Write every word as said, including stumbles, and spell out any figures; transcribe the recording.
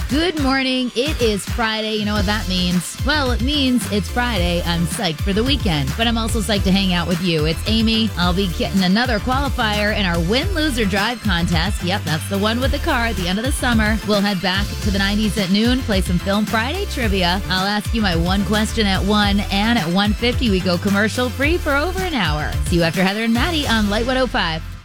Good morning. It is Friday. You know what that means? Well, it means it's Friday. I'm psyched for the weekend, but I'm also psyched to hang out with you. It's Amy. I'll be getting another qualifier in our Win, Lose, or Drive contest. Yep, that's the one with the car at the end of the summer. We'll head back to the nineties at noon, play some Film Friday trivia. I'll ask you my one question at one, and at one fifty we go commercial free for over an hour. See you after Heather and Maddie on Light one oh five.